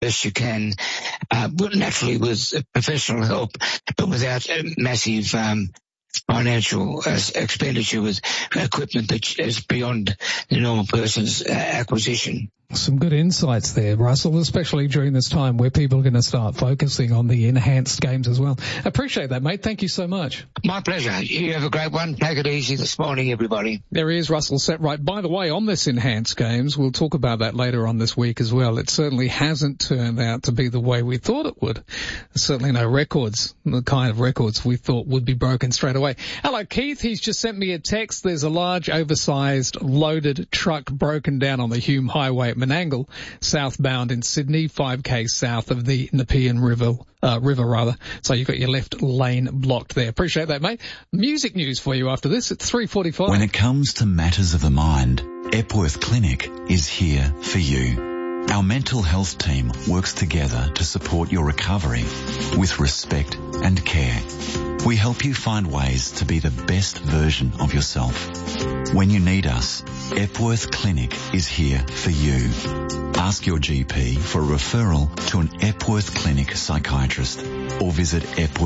best you can, naturally with professional help, but without massive financial expenditure with equipment that is beyond the normal person's acquisition. Some good insights there, Russell, especially during this time where people are going to start focusing on the enhanced games as well. I appreciate that, mate. Thank you so much. My pleasure. You have a great one. Take it easy this morning, everybody. There is Russell Setright. By the way, on this enhanced games, we'll talk about that later on this week as well. It certainly hasn't turned out to be the way we thought it would. There's certainly no records, the kind of records we thought would be broken straight away. Hello, Keith. He's just sent me a text. There's a large, oversized, loaded truck broken down on the Hume Highway at Menangle, southbound in Sydney, 5k south of the Nepean River. So you've got your left lane blocked there. Appreciate that, mate. Music news for you after this at 3:45. When it comes to matters of the mind, Epworth Clinic is here for you. Our mental health team works together to support your recovery with respect and care. We help you find ways to be the best version of yourself. When you need us, Epworth Clinic is here for you. Ask your GP for a referral to an Epworth Clinic psychiatrist or visit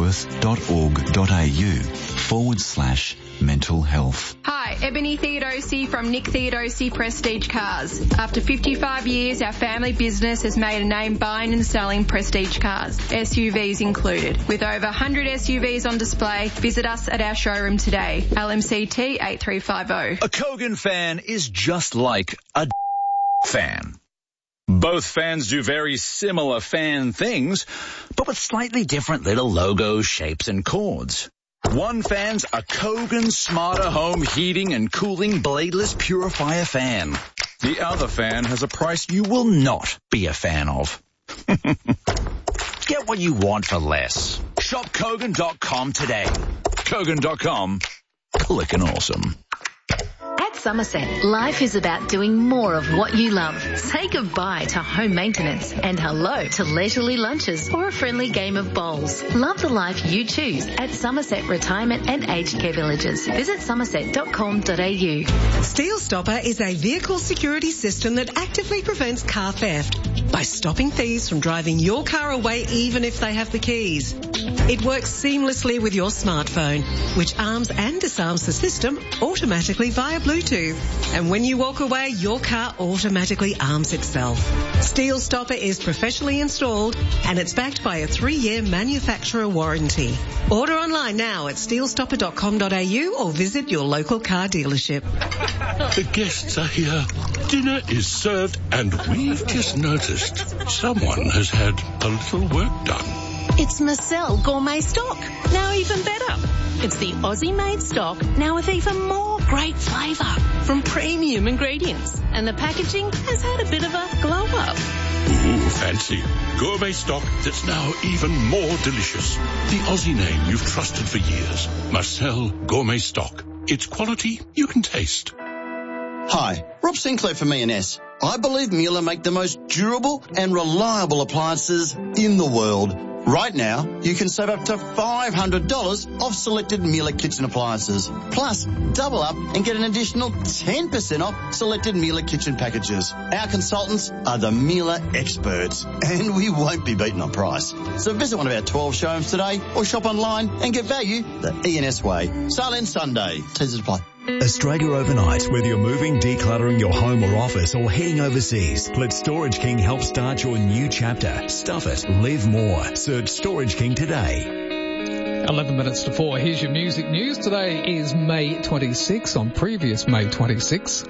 epworth.org.au/mental health. Hi, Ebony Theodosi from Nick Theodosi Prestige Cars. After 55 years, our family business has made a name buying and selling prestige cars, SUVs included. With over 100 SUVs on display, visit us at our showroom today, LMCT 8350. A Kogan fan is just like a fan. Both fans do very similar fan things, but with slightly different little logos, shapes, and cords. One fan's a Kogan Smarter Home Heating and Cooling Bladeless Purifier fan. The other fan has a price you will not be a fan of. Get what you want for less. Shop Kogan.com today. Kogan.com. Clickin' awesome. At Somerset, life is about doing more of what you love. Say goodbye to home maintenance and hello to leisurely lunches or a friendly game of bowls. Love the life you choose at Somerset Retirement and Aged Care Villages. Visit somerset.com.au. Steel Stopper is a vehicle security system that actively prevents car theft by stopping thieves from driving your car away even if they have the keys. It works seamlessly with your smartphone, which arms and disarms the system automatically via Bluetooth. And when you walk away, your car automatically arms itself. Steel Stopper is professionally installed and it's backed by a 3-year manufacturer warranty. Order online now at steelstopper.com.au or visit your local car dealership. The guests are here. Dinner is served and we've just noticed someone has had a little work done. It's Marcel Gourmet Stock, now even better. It's the Aussie-made stock, now with even more great flavour from premium ingredients. And the packaging has had a bit of a glow-up. Ooh, fancy. Gourmet stock that's now even more delicious. The Aussie name you've trusted for years. Marcel Gourmet Stock. It's quality you can taste. Hi, Rob Sinclair from E&S. I believe Miele make the most durable and reliable appliances in the world. Right now, you can save up to $500 off selected Miele kitchen appliances. Plus, double up and get an additional 10% off selected Miele kitchen packages. Our consultants are the Miele experts, and we won't be beaten on price. So visit one of our 12 showrooms today or shop online and get value the E&S way. Sale ends Sunday. T's apply. Australia overnight, whether you're moving, decluttering your home or office, or heading overseas, let Storage King help start your new chapter. Stuff it, live more. Search Storage King today. 11 minutes to 4. Here's your music news. Today is May 26. On previous May 26,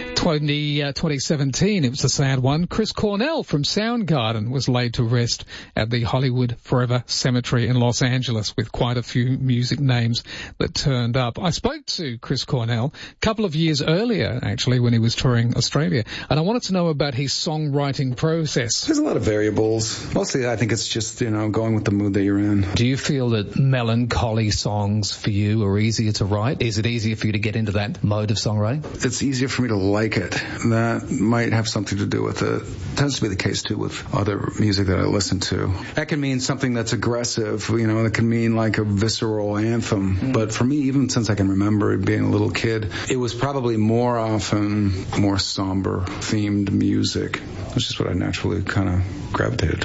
2017, it was a sad one. Chris Cornell from Soundgarden was laid to rest at the Hollywood Forever Cemetery in Los Angeles, with quite a few music names that turned up. I spoke to Chris Cornell a couple of years earlier, actually, when he was touring Australia, and I wanted to know about his songwriting process. There's a lot of variables. Mostly, I think it's just, going with the mood that you're in. Do you feel that melancholy songs for you are easier to write? Is it easier for you to get into that mode of songwriting? It's easier for me to like it. That might have something to do with it. It tends to be the case, too, with other music that I listen to. That can mean something that's aggressive, that can mean like a visceral anthem. But for me, even since I can remember being a little kid, it was probably more often more somber themed music. It's just what I naturally kind of gravitated